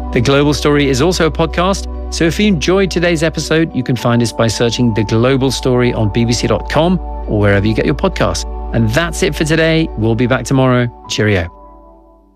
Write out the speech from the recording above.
The Global Story is also a podcast, so if you enjoyed today's episode, you can find us by searching The Global Story on bbc.com or wherever you get your podcasts. And that's it for today. We'll be back tomorrow. Cheerio.